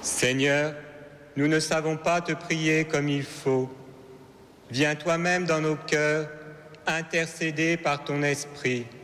Seigneur, nous ne savons pas te prier comme il faut. Viens toi-même dans nos cœurs, intercéder par ton esprit.